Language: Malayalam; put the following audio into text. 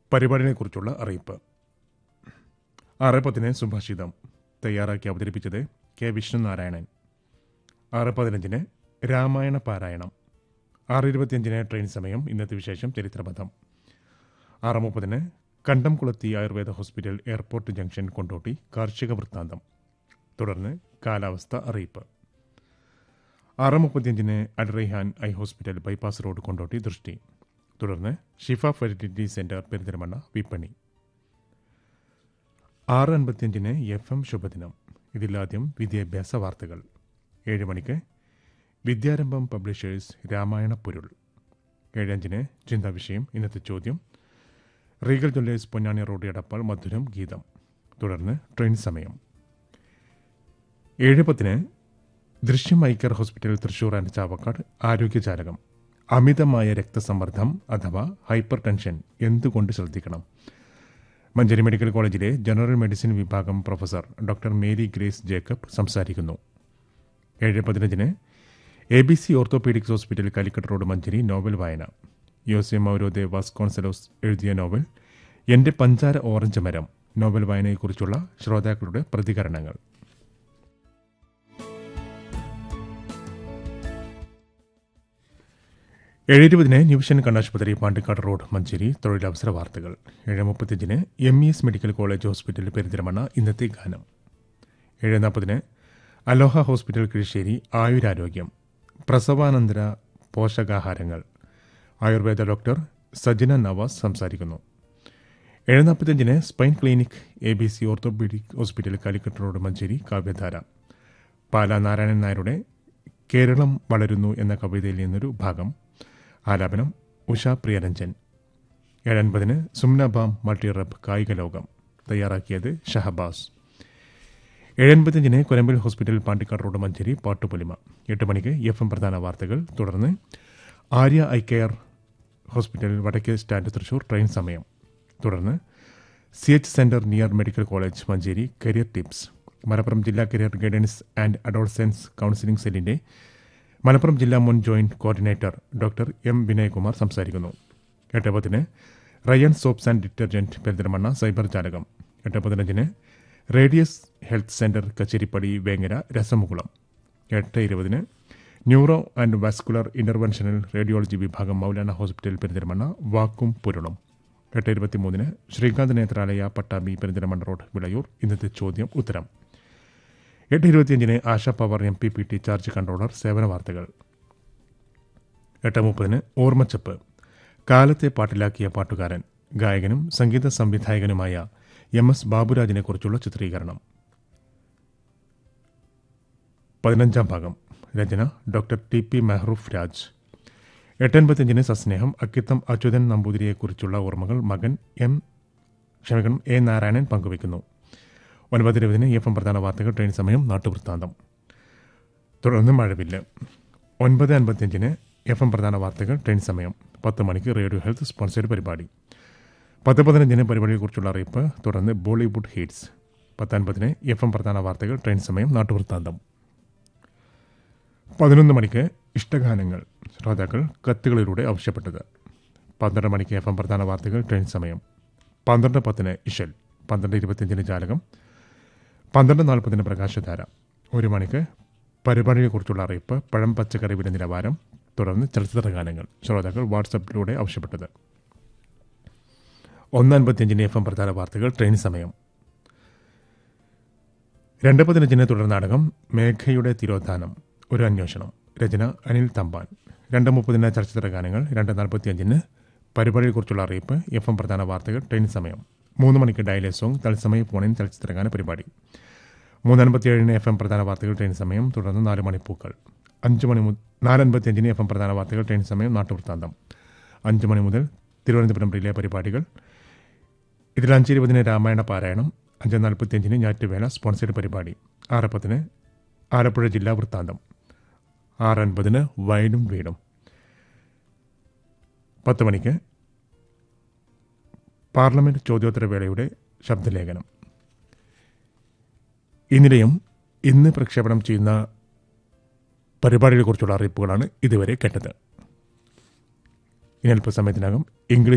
പരിപാടിയെക്കുറിച്ചുള്ള അറിയിപ്പ്. 6:10 സുഭാഷിതം തയ്യാറാക്കി അവതരിപ്പിച്ചത് കെ വിഷ്ണുനാരായണൻ. 6:15 രാമായണ പാരായണം. 6:25 ട്രെയിൻ സമയം. ഇന്നത്തെ വിശേഷം ചരിത്രപഥം. 6:30 കണ്ടംകുളത്തി Ayurveda hospital airport junction Kondotty കാർഷിക വൃത്താന്തം. തുടർന്ന് കാലാവസ്ഥ അറിയിപ്പ്. 6:35 അൽ Raihan eye hospital bypass road Kondotty ദൃഷ്ടി. തുടർന്ന് ഷിഫ ഫെർട്ടിലിറ്റി സെന്റർ പെരിന്തൽമണ്ണ വിപണി. 6:55 FM ശുഭദിനം. ഇതിലാദ്യം വിദ്യാഭ്യാസ വാർത്തകൾ. 7 മണിക്ക് വിദ്യാരംഭം പബ്ലിഷേഴ്സ് രാമായണ പൊരുൾ. 7:05 ചിന്താവിഷയം. ഇന്നത്തെ ചോദ്യം. Regal Jewellers Ponnani road Edappal മധുരം ഗീതം. തുടർന്ന് ട്രെയിൻ സമയം. 7:10 ദൃശ്യം Iker hospital Thrissur and Chavakkad ആരോഗ്യജാലകം. അമിതമായ രക്തസമ്മർദ്ദം അഥവാ ഹൈപ്പർ ടെൻഷൻ എന്തുകൊണ്ട് ശ്രദ്ധിക്കണം? മഞ്ചേരി മെഡിക്കൽ കോളേജിലെ ജനറൽ മെഡിസിൻ വിഭാഗം professor doctor Mary grace Jacob സംസാരിക്കുന്നു. 7:15 ABC orthopaedics hospital Calicut road Manjeri novel വായന. യോസെ മൗരോദെ വാസ്കോൺസലോസ് എഴുതിയ നോവൽ എൻ്റെ പഞ്ചാര ഓറഞ്ച് മരം നോവൽ വായനയെക്കുറിച്ചുള്ള ശ്രോതാക്കളുടെ പ്രതികരണങ്ങൾ. 7:20 ന്യൂവിഷൻ കണ്ണാശുപത്രി പാണ്ടിക്കാട് റോഡ് മഞ്ചേരി തൊഴിലവസര വാർത്തകൾ. 7:35 MES medical college hospital Perinthalmanna ഇന്നത്തെ ഗാനം. 7:40 അലോഹ ഹോസ്പിറ്റൽ കിഴിശ്ശേരി ആയുരാരോഗ്യം പ്രസവാനന്തര പോഷകാഹാരങ്ങൾ. ആയുർവേദ ഡോക്ടർ സജിന നവാസ് സംസാരിക്കുന്നു. 7:45 spine clinic ABC orthopaedic hospital Calicut road Manjeri കാവ്യധാര. പാല നാരായണൻ നായരുടെ കേരളം വളരുന്നു എന്ന കവിതയിൽ നിന്നൊരു ഭാഗം. ആലാപനം ഉഷ പ്രിയരഞ്ജൻ. 7:50 സുംനബാം മൾട്ടി റബ് കായിക ലോകം. തയ്യാറാക്കിയത് ഷഹബാസ്. 7:55 കൊരമ്പിൽ hospital Pandikkad road Manjeri Pattupolima. 8 മണിക്ക് FM പ്രധാന വാർത്തകൾ. തുടർന്ന് ആര്യ ഐ കെയർ ഹോസ്പിറ്റൽ വടക്കേ സ്റ്റാൻഡ് തൃശൂർ ട്രെയിൻ സമയം. തുടർന്ന് CH centre near medical college Manjeri career tips. Malappuram ജില്ലാ career guidance and adolescence counselling സെല്ലിന്റെ മലപ്പുറം ജില്ലാ മുൻ joint coordinator doctor M Vinayakumar സംസാരിക്കുന്നു. 8:10 Rayan soaps and detergent Perinthalmanna cyber ജാലകം. 8:15 radius health centre Kacheripadi Vengara Rasamukulam. 8:20 neuro and vascular interventional radiology വിഭാഗം മൗലാന ഹോസ്പിറ്റൽ പെരിന്തൽമണ്ണ വാക്കും പൊരുളും. 8:23 ശ്രീകാന്ത് നേത്രാലയ പട്ടാമ്പി പെരിന്തൽമണ്ണ റോഡ് വിളയൂർ ഇന്നത്തെ ചോദ്യം ഉത്തരം. 8:25 ആശ പവർ MPPT ചാർജ് കൺട്രോളർ സേവന വാർത്തകൾ. 8:30 ഓർമ്മച്ചപ്പ് കാലത്തെ പാട്ടിലാക്കിയ പാട്ടുകാരൻ ഗായകനും സംഗീത സംവിധായകനുമായ MS ബാബുരാജിനെ കുറിച്ചുള്ള ചിത്രീകരണം. 15ാം ഭാഗം. രചന ഡോക്ടർ TP മെഹ്റൂഫ് രാജ്. 8:55 സസ്നേഹം അക്കിത്തം അച്യുതൻ നമ്പൂതിരിയെക്കുറിച്ചുള്ള ഓർമ്മകൾ മകൻ A നാരായണൻ പങ്കുവയ്ക്കുന്നു. 9:20 FM പ്രധാന വാർത്തകൾ ട്രെയിൻ സമയം നാട്ടുവൃത്താന്തം. തുടർന്ന് മഴവില്ല്. 9:55 FM പ്രധാന വാർത്തകൾ ട്രെയിൻ സമയം. 10 മണിക്ക് റേഡിയോ ഹെൽത്ത് സ്പോൺസേഡ് പരിപാടി. 10:15 പരിപാടിയെക്കുറിച്ചുള്ള അറിയിപ്പ്. തുടർന്ന് ബോളിവുഡ് ഹിറ്റ്സ്. 10:50 FM പ്രധാന വാർത്തകൾ ട്രെയിൻ സമയം നാട്ടുവൃത്താന്തം. 11 മണിക്ക് ഇഷ്ടഗാനങ്ങൾ ശ്രോതാക്കൾ കത്തുകളിലൂടെ ആവശ്യപ്പെട്ടത്. 12 മണിക്ക് FM പ്രധാന വാർത്തകൾ ട്രെയിൻ സമയം. 12:10 ഇഷൽ. 12:25 ജാലകം. 12:40 പ്രകാശധാര. 1 മണിക്ക് പരിപാടിയെക്കുറിച്ചുള്ള അറിയിപ്പ്. പഴം പച്ചക്കറി വില നിലവാരം. തുടർന്ന് ചലച്ചിത്ര ഗാനങ്ങൾ ശ്രോതാക്കൾ വാട്സപ്പിലൂടെ ആവശ്യപ്പെട്ടത്. 1:55 FM പ്രധാന വാർത്തകൾ ട്രെയിൻ സമയം. 2:15 തുടർ നാടകം മേഘയുടെ തിരോധാനം ഒരു അന്വേഷണം. രചന അനിൽ തമ്പാൻ. 2:30 ചലച്ചിത്ര ഗാനങ്ങൾ. 2:45 പരിപാടിയെക്കുറിച്ചുള്ള അറിയിപ്പ്. FM പ്രധാന വാർത്തകൾ ട്രെയിൻ സമയം. 3 മണിക്ക് ഡയലേ സോങ് തത്സമയ ഫോണിൻ ചലച്ചിത്രഗാന പരിപാടി. 3:57 FM പ്രധാന വാർത്തകൾ ട്രെയിൻ സമയം. തുടർന്ന് 4 മണിപ്പൂക്കൾ. 4:55 FM പ്രധാന വാർത്തകൾ ട്രെയിൻ സമയം നാട്ടുവൃത്താന്തം. 5 മണി മുതൽ തിരുവനന്തപുരം റിലേ പരിപാടികൾ. ഇതിൽ 5:20 രാമായണ പാരായണം. 5:45 ഞാറ്റുവേല സ്പോൺസേഡ് പരിപാടി. 6:10 ആലപ്പുഴ ജില്ലാ വൃത്താന്തം. 6:50 വയലും വീടും. 10 മണിക്ക് പാർലമെന്റ് ചോദ്യോത്തരവേളയുടെ ശബ്ദലേഖനം. ഈ നിലയം ഇന്ന് പ്രക്ഷേപണം ചെയ്യുന്ന പരിപാടികളെക്കുറിച്ചുള്ള അറിയിപ്പുകളാണ് ഇതുവരെ കേട്ടത്. ഇനി അല്പസമയത്തിനകം ഇംഗ്ലീഷ്